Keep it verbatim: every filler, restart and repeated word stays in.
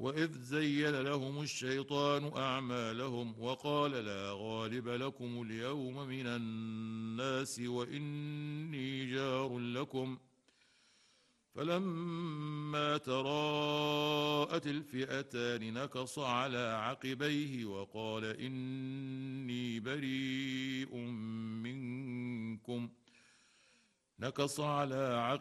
وإذ زين لهم الشيطان أعمالهم وقال لا غالب لكم اليوم من الناس وإني جار لكم فلما تراءت الفئتان نكص على عقبيه وقال إني بريء منكم نكص على عقبيه